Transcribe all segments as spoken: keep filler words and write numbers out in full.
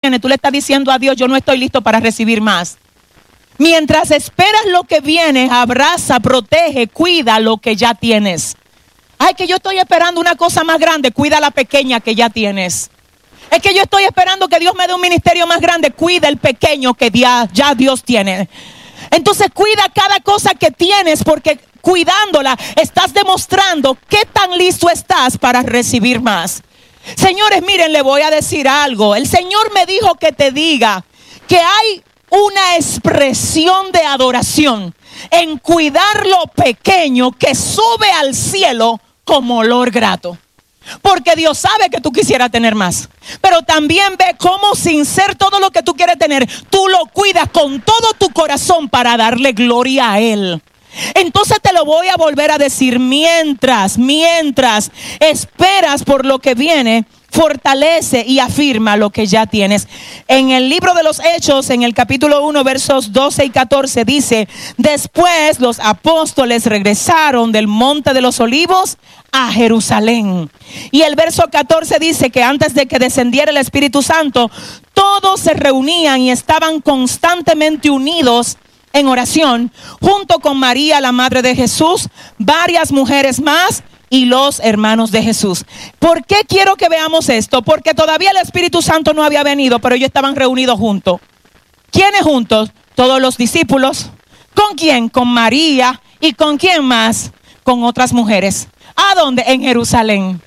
tienes, tú le estás diciendo a Dios, yo no estoy listo para recibir más. Mientras esperas lo que viene, abraza, protege, cuida lo que ya tienes. Ay, que yo estoy esperando una cosa más grande, cuida la pequeña que ya tienes. Es que yo estoy esperando que Dios me dé un ministerio más grande, cuida el pequeño que ya, ya Dios tiene. Entonces cuida cada cosa que tienes, porque cuidándola estás demostrando qué tan listo estás para recibir más. Señores, miren, le voy a decir algo. El Señor me dijo que te diga que hay una expresión de adoración en cuidar lo pequeño que sube al cielo como olor grato. Porque Dios sabe que tú quisieras tener más, pero también ve cómo sin ser todo lo que tú quieres tener, tú lo cuidas con todo tu corazón para darle gloria a Él. Entonces te lo voy a volver a decir, mientras, mientras esperas por lo que viene, fortalece y afirma lo que ya tienes. En el libro de los Hechos, en el capítulo uno, versos doce y catorce, dice: después los apóstoles regresaron del monte de los olivos a Jerusalén. Y el verso catorce dice que antes de que descendiera el Espíritu Santo, todos se reunían y estaban constantemente unidos en oración, junto con María, la madre de Jesús, varias mujeres más y los hermanos de Jesús. ¿Por qué quiero que veamos esto? Porque todavía el Espíritu Santo no había venido, pero ellos estaban reunidos juntos. ¿Quiénes juntos? Todos los discípulos. ¿Con quién? Con María. ¿Y con quién más? Con otras mujeres. ¿A dónde? En Jerusalén.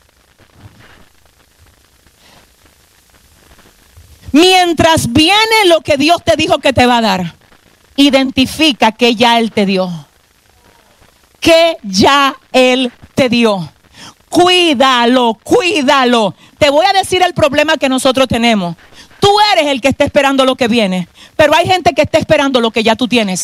Mientras viene lo que Dios te dijo que te va a dar, identifica que ya Él te dio. Que ya Él te dio. Cuídalo, cuídalo. Te voy a decir el problema que nosotros tenemos. Tú eres el que está esperando lo que viene, pero hay gente que está esperando lo que ya tú tienes.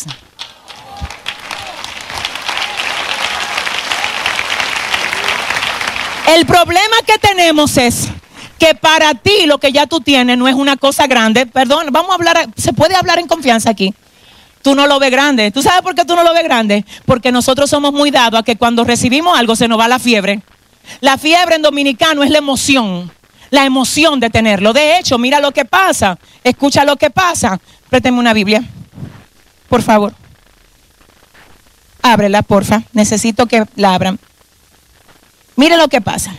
El problema que tenemos es que para ti lo que ya tú tienes no es una cosa grande. Perdón, vamos a hablar, se puede hablar en confianza aquí. Tú no lo ves grande. ¿Tú sabes por qué tú no lo ves grande? Porque nosotros somos muy dados a que cuando recibimos algo se nos va la fiebre. La fiebre en dominicano es la emoción. La emoción de tenerlo. De hecho, mira lo que pasa. Escucha lo que pasa. Préstame una Biblia, por favor. Ábrela, porfa. Necesito que la abran. Mire lo que pasa.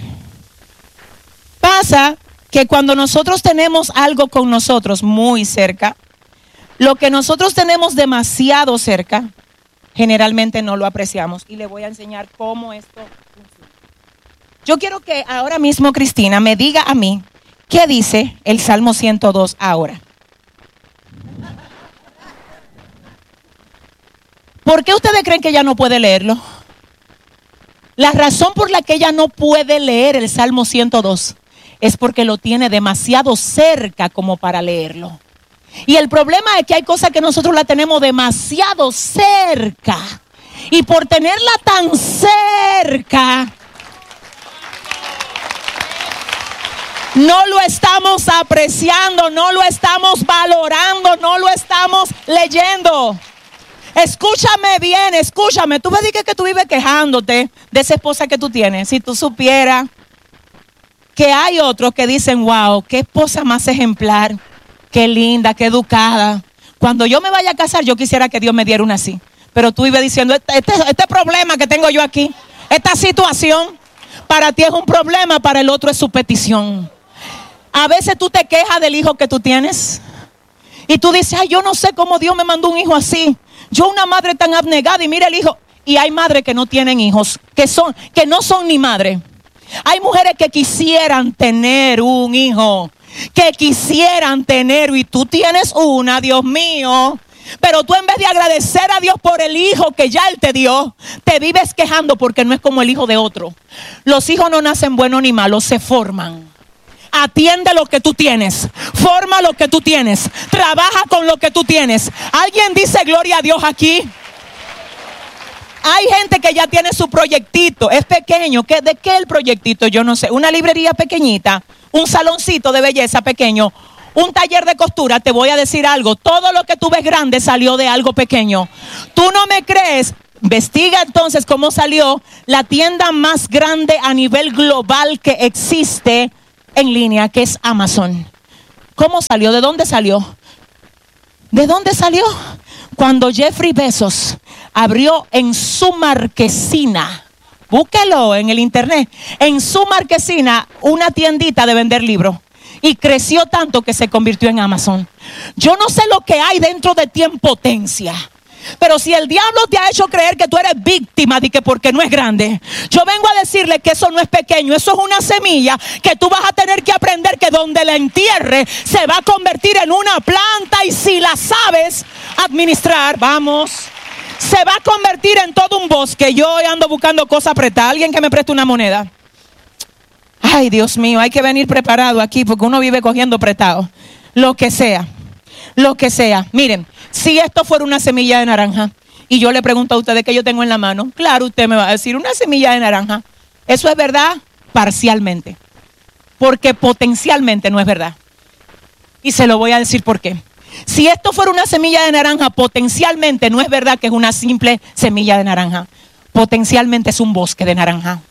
Pasa que cuando nosotros tenemos algo con nosotros muy cerca, lo que nosotros tenemos demasiado cerca, generalmente no lo apreciamos. Y le voy a enseñar cómo esto funciona. Yo quiero que ahora mismo Cristina me diga a mí qué dice el Salmo ciento dos ahora. ¿Por qué ustedes creen que ella no puede leerlo? La razón por la que ella no puede leer el Salmo ciento dos es porque lo tiene demasiado cerca como para leerlo. Y el problema es que hay cosas que nosotros la tenemos demasiado cerca. Y por tenerla tan cerca, no lo estamos apreciando, no lo estamos valorando, no lo estamos leyendo. Escúchame bien, escúchame. Tú me dices que tú vives quejándote de esa esposa que tú tienes. Si tú supieras que hay otros que dicen, wow, qué esposa más ejemplar, qué linda, qué educada. Cuando yo me vaya a casar, yo quisiera que Dios me diera una así. Pero tú vives diciendo, este, este, este problema que tengo yo aquí, esta situación, para ti es un problema, para el otro es su petición. A veces tú te quejas del hijo que tú tienes y tú dices, ay, yo no sé cómo Dios me mandó un hijo así. Yo una madre tan abnegada y mira el hijo. Y hay madres que no tienen hijos, que son, que no son ni madre. Hay mujeres que quisieran tener un hijo, que quisieran tener, y tú tienes una, Dios mío. Pero tú en vez de agradecer a Dios por el hijo que ya Él te dio, te vives quejando porque no es como el hijo de otro. Los hijos no nacen buenos ni malos, se forman. Atiende lo que tú tienes, forma lo que tú tienes, trabaja con lo que tú tienes. ¿Alguien dice gloria a Dios aquí? Hay gente que ya tiene su proyectito, es pequeño. ¿Qué, ¿De qué el proyectito? Yo no sé. Una librería pequeñita, un saloncito de belleza pequeño, un taller de costura. Te voy a decir algo, todo lo que tú ves grande salió de algo pequeño. ¿Tú no me crees? Investiga entonces cómo salió la tienda más grande a nivel global que existe en línea, que es Amazon. ¿Cómo salió? ¿De dónde salió? ¿De dónde salió? Cuando Jeffrey Bezos abrió en su marquesina, búsquelo en el internet, en su marquesina una tiendita de vender libros. Y creció tanto que se convirtió en Amazon. Yo no sé lo que hay dentro de ti en potencia, pero si el diablo te ha hecho creer que tú eres víctima de que porque no es grande, yo vengo a decirle que eso no es pequeño. Eso es una semilla que tú vas a tener que aprender que donde la entierre se va a convertir en una planta, y si la sabes administrar, vamos, se va a convertir en todo un bosque. Yo hoy ando buscando cosas apretadas. Alguien que me preste una moneda. Ay, Dios mío, hay que venir preparado aquí porque uno vive cogiendo prestado. Lo que sea, lo que sea. Miren, si esto fuera una semilla de naranja y yo le pregunto a ustedes qué yo tengo en la mano, claro, usted me va a decir una semilla de naranja. Eso es verdad parcialmente, porque potencialmente no es verdad. Y se lo voy a decir por qué. Si esto fuera una semilla de naranja, potencialmente no es verdad que es una simple semilla de naranja. Potencialmente es un bosque de naranja.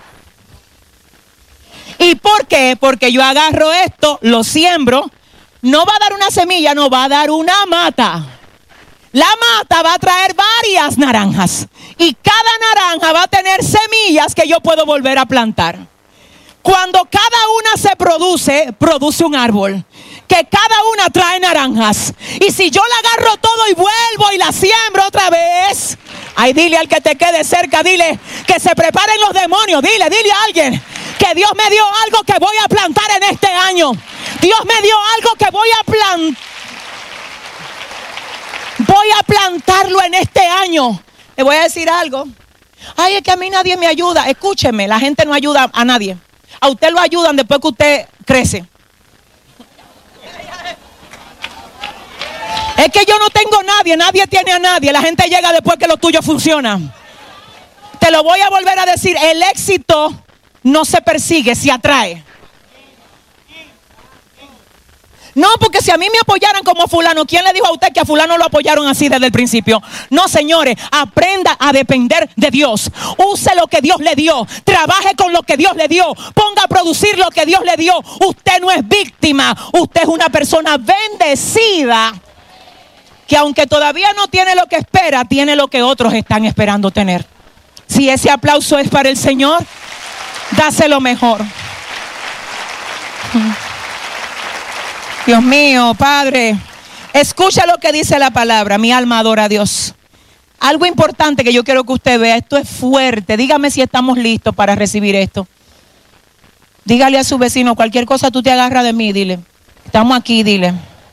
¿Y por qué? Porque yo agarro esto, lo siembro, no va a dar una semilla, no, va a dar una mata. La mata va a traer varias naranjas y cada naranja va a tener semillas que yo puedo volver a plantar. Cuando cada una se produce, produce un árbol, que cada una trae naranjas. Y si yo la agarro todo y vuelvo y la siembro otra vez, ay, dile al que te quede cerca, dile que se preparen los demonios, dile, dile a alguien que Dios me dio algo que voy a plantar en este año. Dios me dio algo que voy a plantar. Voy a plantarlo en este año. Le voy a decir algo. Ay, es que a mí nadie me ayuda. Escúcheme, la gente no ayuda a nadie. A usted lo ayudan después que usted crece. Es que yo no tengo nadie, nadie tiene a nadie. La gente llega después que lo tuyo funciona. Te lo voy a volver a decir. El éxito no se persigue, se atrae. No, porque si a mí me apoyaran como a fulano, ¿quién le dijo a usted que a fulano lo apoyaron así desde el principio? No, señores, aprenda a depender de Dios. Use lo que Dios le dio. Trabaje con lo que Dios le dio. Ponga a producir lo que Dios le dio. Usted no es víctima. Usted es una persona bendecida, que aunque todavía no tiene lo que espera, tiene lo que otros están esperando tener. Si ese aplauso es para el Señor, dáselo mejor. Dios mío, Padre, escucha lo que dice la palabra. Mi alma adora a Dios. Algo importante que yo quiero que usted vea. Esto es fuerte. Dígame si estamos listos para recibir esto. Dígale a su vecino, cualquier cosa tú te agarras de mí, dile. Estamos aquí, dile.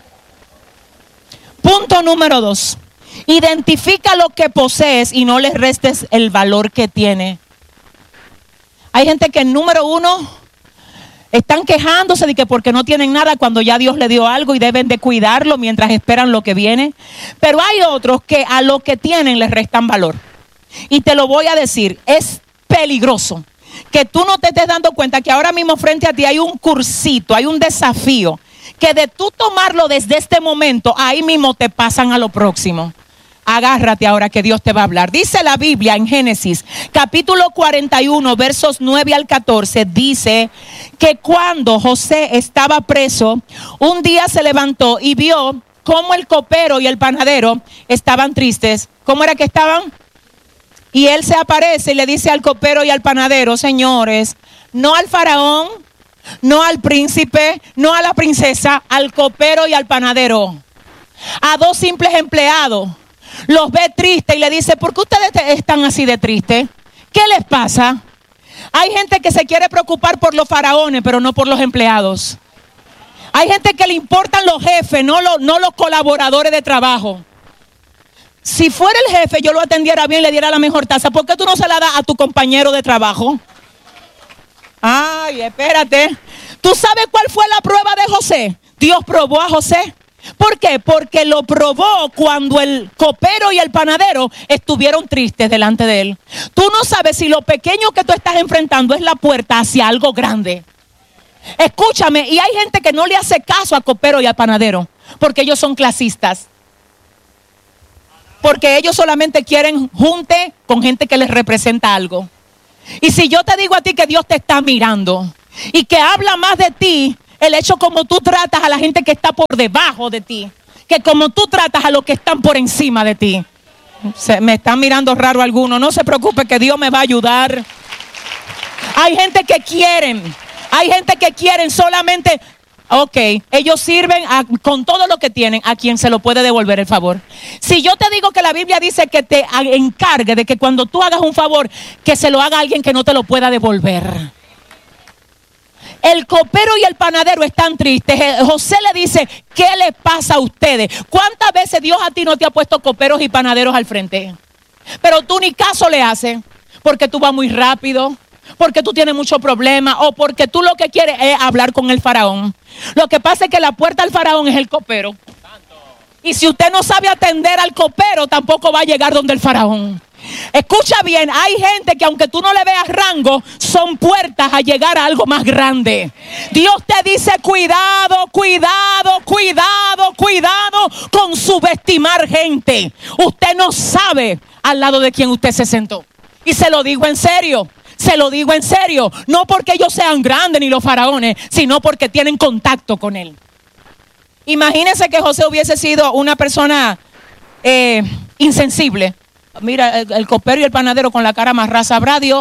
Punto número dos. Identifica lo que posees y no le restes el valor que tiene. Hay gente que, número uno, están quejándose de que porque no tienen nada cuando ya Dios le dio algo y deben de cuidarlo mientras esperan lo que viene. Pero hay otros que a lo que tienen les restan valor. Y te lo voy a decir, es peligroso que tú no te estés dando cuenta que ahora mismo frente a ti hay un cursito, hay un desafío, que de tú tomarlo desde este momento, ahí mismo te pasan a lo próximo. Agárrate ahora que Dios te va a hablar. Dice la Biblia en Génesis capítulo cuarenta y uno versos nueve al catorce. Dice que cuando José estaba preso, un día se levantó y vio cómo el copero y el panadero estaban tristes. ¿Cómo era que estaban? Y él se aparece y le dice al copero y al panadero: señores, no al faraón, no al príncipe, no a la princesa, al copero y al panadero, a dos simples empleados. Los ve tristes y le dice: ¿por qué ustedes están así de tristes? ¿Qué les pasa? Hay gente que se quiere preocupar por los faraones, pero no por los empleados. Hay gente que le importan los jefes, no los, no los colaboradores de trabajo. Si fuera el jefe, yo lo atendiera bien, le diera la mejor tasa. ¿Por qué tú no se la das a tu compañero de trabajo? Ay, espérate. ¿Tú sabes cuál fue la prueba de José? Dios probó a José. ¿Por qué? Porque lo probó cuando el copero y el panadero estuvieron tristes delante de él. Tú no sabes si lo pequeño que tú estás enfrentando es la puerta hacia algo grande. Escúchame, y hay gente que no le hace caso al copero y al panadero porque ellos son clasistas. Porque ellos solamente quieren junte con gente que les representa algo. Y si yo te digo a ti que Dios te está mirando y que habla más de ti El hecho como tú tratas a la gente que está por debajo de ti, que como tú tratas a los que están por encima de ti. Se, me están mirando raro algunos. No se preocupe que Dios me va a ayudar. Hay gente que quieren, hay gente que quieren solamente, ok, ellos sirven a, con todo lo que tienen a quien se lo puede devolver el favor. Si yo te digo que la Biblia dice que te encargue de que cuando tú hagas un favor, que se lo haga a alguien que no te lo pueda devolver. El copero y el panadero están tristes. José le dice, ¿qué les pasa a ustedes? ¿Cuántas veces Dios a ti no te ha puesto coperos y panaderos al frente? Pero tú ni caso le haces, porque tú vas muy rápido, porque tú tienes muchos problemas, o porque tú lo que quieres es hablar con el faraón. Lo que pasa es que la puerta al faraón es el copero. Y si usted no sabe atender al copero, tampoco va a llegar donde el faraón. Escucha bien, hay gente que aunque tú no le veas rango, son puertas a llegar a algo más grande. Dios te dice cuidado, cuidado, cuidado, cuidado con subestimar gente. Usted no sabe al lado de quién usted se sentó. Y se lo digo en serio, se lo digo en serio. No porque ellos sean grandes ni los faraones, sino porque tienen contacto con él. Imagínese que José hubiese sido una persona eh, insensible. Mira, el, el copero y el panadero con la cara amarrada, sabrá Dios.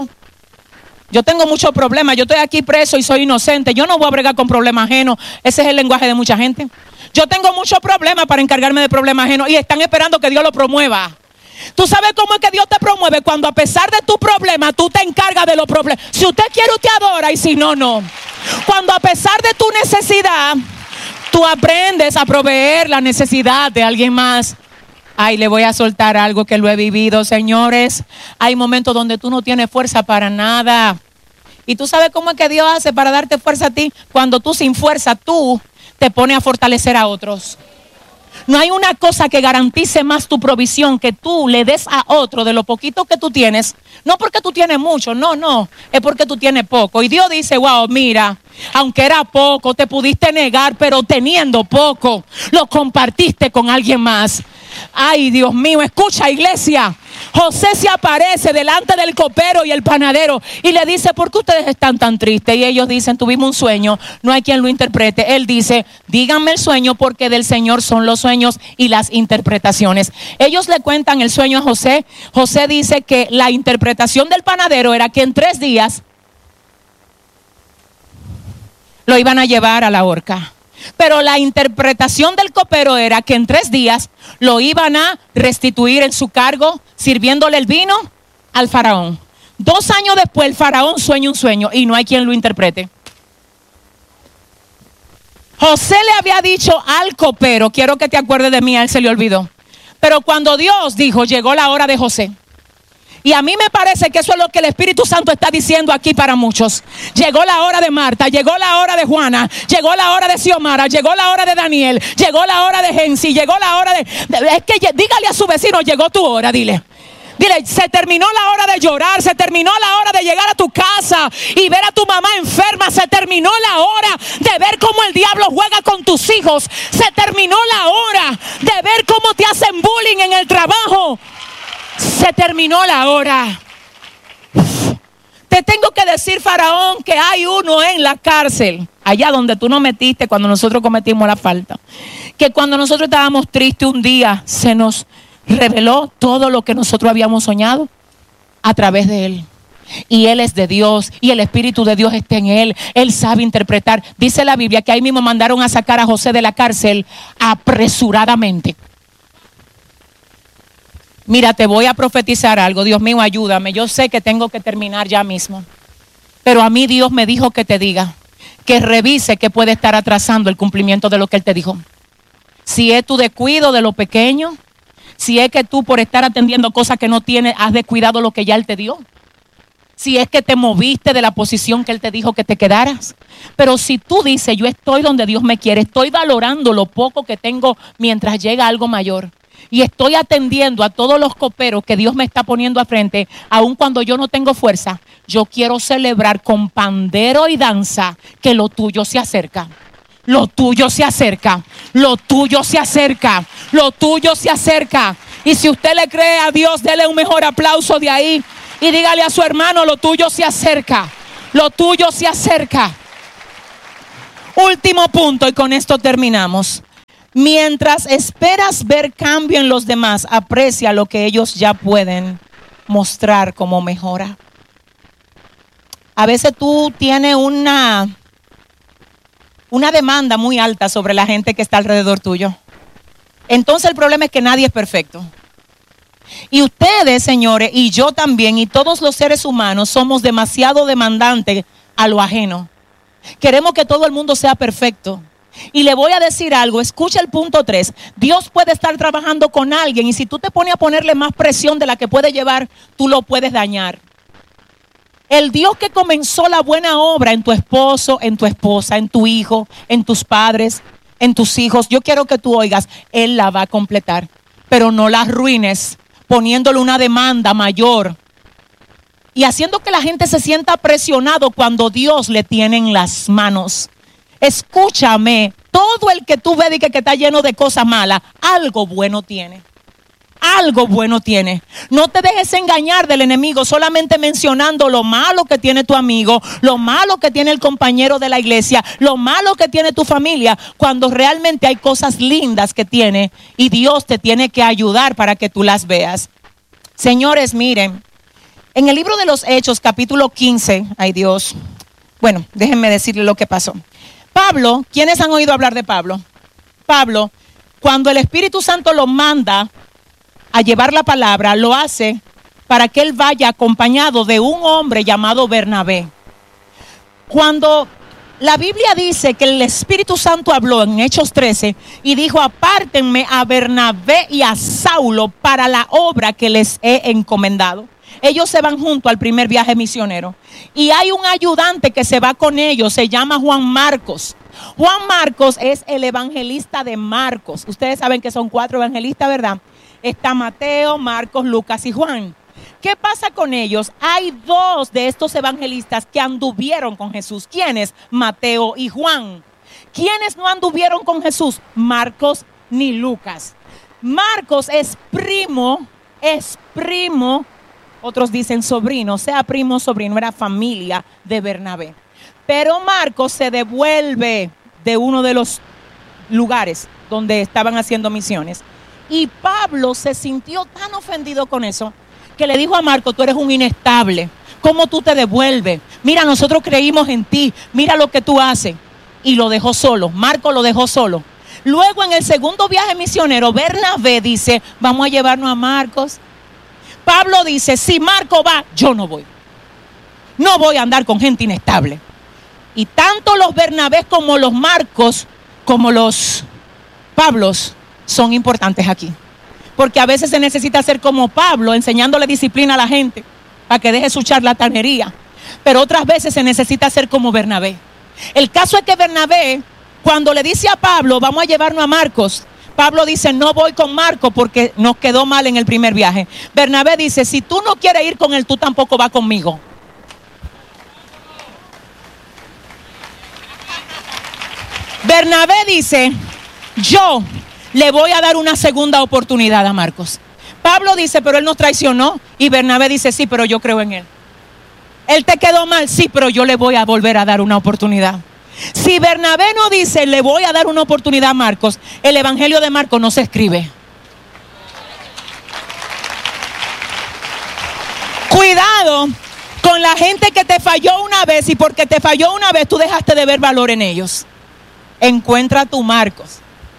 Yo tengo muchos problemas, yo estoy aquí preso y soy inocente. Yo no voy a bregar con problemas ajenos. Ese es el lenguaje de mucha gente. Yo tengo muchos problemas para encargarme de problemas ajenos y están esperando que Dios lo promueva. ¿Tú sabes cómo es que Dios te promueve? Cuando a pesar de tu problema, tú te encargas de los problemas. Si usted quiere, usted adora, y si no, no. Cuando a pesar de tu necesidad, tú aprendes a proveer la necesidad de alguien más. Ay, le voy a soltar algo que lo he vivido, señores. Hay momentos donde tú no tienes fuerza para nada. ¿Y tú sabes cómo es que Dios hace para darte fuerza a ti? Cuando tú sin fuerza, tú te pones a fortalecer a otros. No hay una cosa que garantice más tu provisión que tú le des a otro de lo poquito que tú tienes. No porque tú tienes mucho, no, no. Es porque tú tienes poco. Y Dios dice, wow, mira, aunque era poco, te pudiste negar, pero teniendo poco, lo compartiste con alguien más. Ay, Dios mío, escucha, iglesia. José se aparece delante del copero y el panadero y le dice, ¿por qué ustedes están tan tristes? Y ellos dicen, tuvimos un sueño, no hay quien lo interprete. Él dice, díganme el sueño, porque del Señor son los sueños y las interpretaciones. Ellos le cuentan el sueño a José. José dice que la interpretación del panadero era que en tres días lo iban a llevar a la horca. Pero la interpretación del copero era que en tres días lo iban a restituir en su cargo, sirviéndole el vino al faraón. Dos años después el faraón sueña un sueño y no hay quien lo interprete. José le había dicho al copero, quiero que te acuerdes de mí, a él se le olvidó. Pero cuando Dios dijo, llegó la hora de José. Y a mí me parece que eso es lo que el Espíritu Santo está diciendo aquí para muchos. Llegó la hora de Marta, llegó la hora de Juana, llegó la hora de Xiomara, llegó la hora de Daniel, llegó la hora de Gensi, llegó la hora de, de... Es que dígale a su vecino, llegó tu hora, dile. Dile, se terminó la hora de llorar, se terminó la hora de llegar a tu casa y ver a tu mamá enferma, se terminó la hora de ver cómo el diablo juega con tus hijos, se terminó la hora de ver cómo te hacen bullying en el trabajo. Se terminó la hora. Te tengo que decir, faraón, que hay uno en la cárcel, allá donde tú nos metiste cuando nosotros cometimos la falta, que cuando nosotros estábamos tristes un día se nos reveló todo lo que nosotros habíamos soñado a través de él. Y él es de Dios y el Espíritu de Dios está en él. Él sabe interpretar. Dice la Biblia que ahí mismo mandaron a sacar a José de la cárcel apresuradamente. Mira, te voy a profetizar algo. Dios mío, ayúdame. Yo sé que tengo que terminar ya mismo. Pero a mí Dios me dijo que te diga, que revise que puede estar atrasando el cumplimiento de lo que Él te dijo. Si es tu descuido de lo pequeño, si es que tú por estar atendiendo cosas que no tienes, has descuidado lo que ya Él te dio. Si es que te moviste de la posición que Él te dijo que te quedaras. Pero si tú dices, yo estoy donde Dios me quiere, estoy valorando lo poco que tengo mientras llega algo mayor. Y estoy atendiendo a todos los coperos que Dios me está poniendo a frente, aun cuando yo no tengo fuerza. Yo quiero celebrar con pandero y danza que lo tuyo se acerca. Lo tuyo se acerca. Lo tuyo se acerca. Lo tuyo se acerca. Y si usted le cree a Dios, dele un mejor aplauso de ahí. Y dígale a su hermano, lo tuyo se acerca. Lo tuyo se acerca. Último punto y con esto terminamos. Mientras esperas ver cambio en los demás, aprecia lo que ellos ya pueden mostrar como mejora. A veces tú tienes una, una demanda muy alta sobre la gente que está alrededor tuyo. Entonces el problema es que nadie es perfecto. Y ustedes, señores, y yo también, y todos los seres humanos somos demasiado demandantes a lo ajeno. Queremos que todo el mundo sea perfecto. Y le voy a decir algo, escucha el punto tres. Dios puede estar trabajando con alguien y si tú te pones a ponerle más presión de la que puede llevar, tú lo puedes dañar. El Dios que comenzó la buena obra en tu esposo, en tu esposa, en tu hijo, en tus padres, en tus hijos, yo quiero que tú oigas, Él la va a completar. Pero no la arruines poniéndole una demanda mayor y haciendo que la gente se sienta presionado cuando Dios le tiene en las manos. Escúchame, todo el que tú ves y que, que está lleno de cosas malas, algo bueno tiene. Algo bueno tiene. No te dejes engañar del enemigo solamente mencionando lo malo que tiene tu amigo, lo malo que tiene el compañero de la iglesia, lo malo que tiene tu familia, cuando realmente hay cosas lindas que tiene y Dios te tiene que ayudar para que tú las veas. Señores, miren, en el libro de los Hechos, capítulo quince, ay Dios, bueno, déjenme decirle lo que pasó. Pablo, ¿quiénes han oído hablar de Pablo? Pablo, cuando el Espíritu Santo lo manda a llevar la palabra, lo hace para que él vaya acompañado de un hombre llamado Bernabé. Cuando la Biblia dice que el Espíritu Santo habló en Hechos trece y dijo: apártenme a Bernabé y a Saulo para la obra que les he encomendado. Ellos se van junto al primer viaje misionero y hay un ayudante que se va con ellos, se llama Juan Marcos. Juan Marcos es el evangelista de Marcos. Ustedes saben que son cuatro evangelistas, ¿verdad? Está Mateo, Marcos, Lucas y Juan. ¿Qué pasa con ellos? Hay dos de estos evangelistas que anduvieron con Jesús. ¿Quiénes? Mateo y Juan. ¿Quiénes no anduvieron con Jesús? Marcos ni Lucas. Marcos es primo, es primo, otros dicen sobrino, sea primo o sobrino, era familia de Bernabé. Pero Marcos se devuelve de uno de los lugares donde estaban haciendo misiones. Y Pablo se sintió tan ofendido con eso que le dijo a Marcos: tú eres un inestable, ¿cómo tú te devuelves? Mira, nosotros creímos en ti, mira lo que tú haces. Y lo dejó solo, Marcos lo dejó solo. Luego en el segundo viaje misionero, Bernabé dice: vamos a llevarnos a Marcos. Pablo dice: si Marcos va, yo no voy. No voy a andar con gente inestable. Y tanto los Bernabés como los Marcos, como los Pablos, son importantes aquí. Porque a veces se necesita ser como Pablo, enseñándole disciplina a la gente para que deje su charlatanería. Pero otras veces se necesita ser como Bernabé. El caso es que Bernabé, cuando le dice a Pablo: vamos a llevarnos a Marcos, Pablo dice: no voy con Marcos porque nos quedó mal en el primer viaje. Bernabé dice: si tú no quieres ir con él, tú tampoco vas conmigo. Bernabé dice: yo le voy a dar una segunda oportunidad a Marcos. Pablo dice: pero él nos traicionó. Y Bernabé dice: sí, pero yo creo en él. Él te quedó mal, sí, pero yo le voy a volver a dar una oportunidad. Si Bernabé no dice: le voy a dar una oportunidad a Marcos, el evangelio de Marcos no se escribe. Cuidado con la gente que te falló una vez y porque te falló una vez tú dejaste de ver valor en ellos. Encuentra a tu Marcos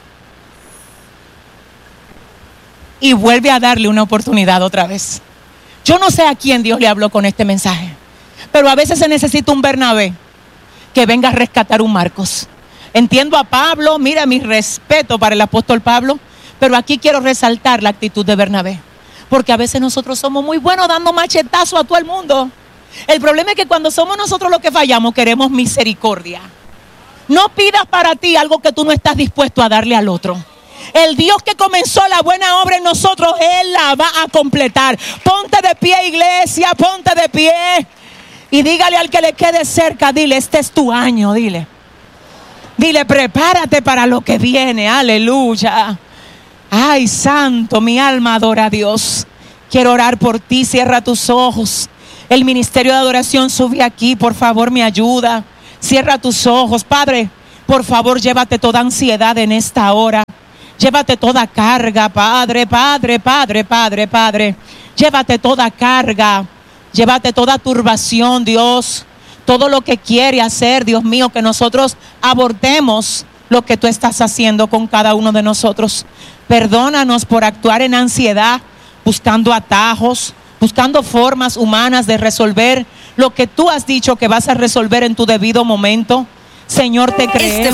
y vuelve a darle una oportunidad otra vez. Yo no sé a quién Dios le habló con este mensaje, pero a veces se necesita un Bernabé que venga a rescatar un Marcos. Entiendo a Pablo, mira, mi respeto para el apóstol Pablo, pero aquí quiero resaltar la actitud de Bernabé, porque a veces nosotros somos muy buenos dando machetazo a todo el mundo. El problema es que cuando somos nosotros los que fallamos, queremos misericordia. No pidas para ti algo que tú no estás dispuesto a darle al otro. El Dios que comenzó la buena obra en nosotros, Él la va a completar. Ponte de pie, iglesia, ponte de pie. Y dígale al que le quede cerca, dile: este es tu año, dile. Dile: prepárate para lo que viene, aleluya. Ay, santo, mi alma adora a Dios. Quiero orar por ti, cierra tus ojos. El ministerio de adoración sube aquí, por favor, me ayuda. Cierra tus ojos, Padre. Por favor, llévate toda ansiedad en esta hora. Llévate toda carga, Padre, Padre, Padre, Padre, Padre. Llévate toda carga. Llévate toda turbación, Dios. Todo lo que quiere hacer, Dios mío, que nosotros abortemos lo que tú estás haciendo con cada uno de nosotros. Perdónanos por actuar en ansiedad, buscando atajos, buscando formas humanas de resolver lo que tú has dicho que vas a resolver en tu debido momento. Señor, te creemos.